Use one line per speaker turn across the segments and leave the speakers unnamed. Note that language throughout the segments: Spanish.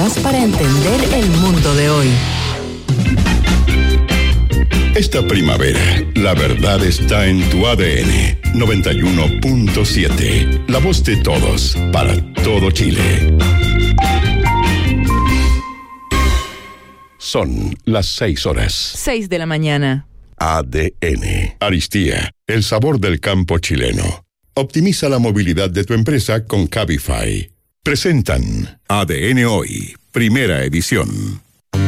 Para entender el mundo de hoy.
Esta primavera, la verdad está en tu ADN 91.7. La voz de todos, para todo Chile. Son las 6 horas.
6 de la mañana.
ADN. Aristía, el sabor del campo chileno. Optimiza la movilidad de tu empresa con Cabify. Presentan ADN Hoy, primera edición.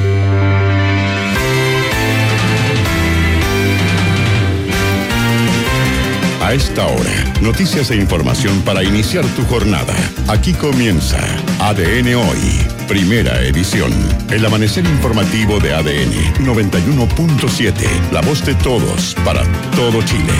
A esta hora, noticias e información para iniciar tu jornada. Aquí comienza ADN Hoy, primera edición. El amanecer informativo de ADN 91.7. La voz de todos, para todo Chile.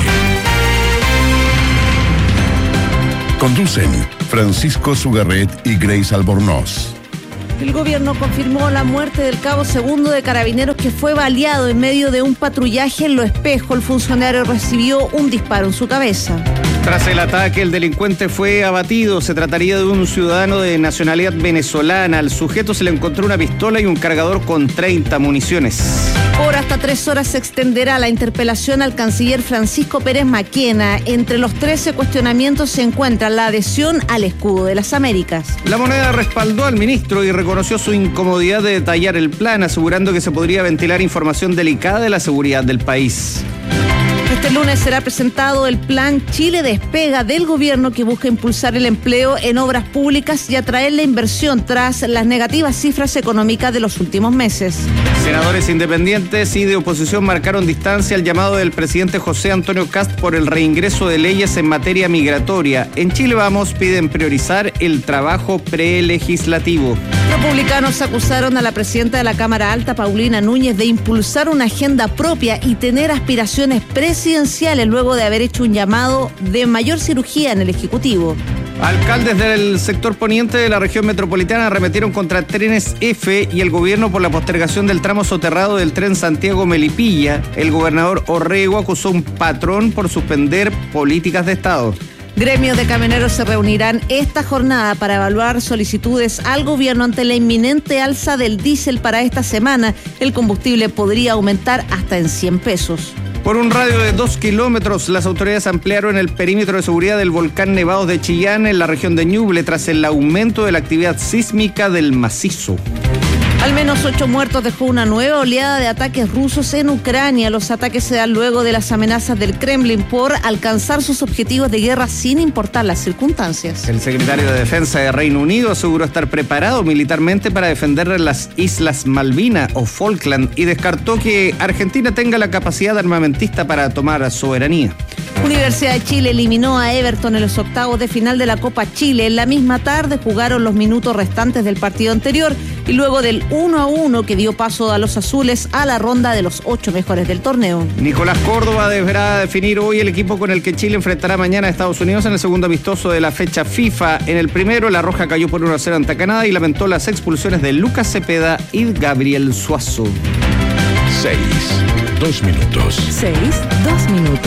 Conducen Francisco Sugarret y Grace Albornoz.
El gobierno confirmó la muerte del cabo segundo de Carabineros, que fue baleado en medio de un patrullaje en Lo Espejo. El funcionario recibió un disparo en su cabeza.
Tras el ataque, el delincuente fue abatido. Se trataría de un ciudadano de nacionalidad venezolana. Al sujeto se le encontró una pistola y un cargador con 30 municiones.
Por hasta 3 horas se extenderá la interpelación al canciller Francisco Pérez Maquena. Entre los 13 cuestionamientos se encuentra la adhesión al escudo de las Américas.
La Moneda respaldó al ministro y reconoció su incomodidad de detallar el plan, asegurando que se podría ventilar información delicada de la seguridad del país.
Este lunes será presentado el plan Chile Despega del gobierno, que busca impulsar el empleo en obras públicas y atraer la inversión tras las negativas cifras económicas de los últimos meses.
Senadores independientes y de oposición marcaron distancia al llamado del presidente José Antonio Kast por el reingreso de leyes en materia migratoria. En Chile Vamos piden priorizar el trabajo prelegislativo.
Republicanos acusaron a la presidenta de la Cámara Alta, Paulina Núñez, de impulsar una agenda propia y tener aspiraciones presidenciales luego de haber hecho un llamado de mayor cirugía en el Ejecutivo.
Alcaldes del sector poniente de la región metropolitana arremetieron contra Trenes F y el gobierno por la postergación del tramo soterrado del tren Santiago-Melipilla. El gobernador Orrego acusó a un patrón por suspender políticas de Estado.
Gremios de camioneros se reunirán esta jornada para evaluar solicitudes al gobierno ante la inminente alza del diésel para esta semana. El combustible podría aumentar hasta en 100 pesos.
Por un radio de 2 kilómetros, las autoridades ampliaron el perímetro de seguridad del volcán Nevados de Chillán en la región de Ñuble tras el aumento de la actividad sísmica del macizo.
Al menos 8 muertos dejó una nueva oleada de ataques rusos en Ucrania. Los ataques se dan luego de las amenazas del Kremlin por alcanzar sus objetivos de guerra sin importar las circunstancias.
El secretario de Defensa de Reino Unido aseguró estar preparado militarmente para defender las Islas Malvinas o Falkland y descartó que Argentina tenga la capacidad armamentista para tomar soberanía.
Universidad de Chile eliminó a Everton en los octavos de final de la Copa Chile. En la misma tarde jugaron los minutos restantes del partido anterior y luego del 1-1 que dio paso a los azules a la ronda de los 8 mejores del torneo.
Nicolás Córdoba deberá definir hoy el equipo con el que Chile enfrentará mañana a Estados Unidos en el segundo amistoso de la fecha FIFA. En el primero, La Roja cayó por 1-0 ante Canadá y lamentó las expulsiones de Lucas Cepeda y Gabriel Suazo.
6, 2 minutos.
6, 2 minutos.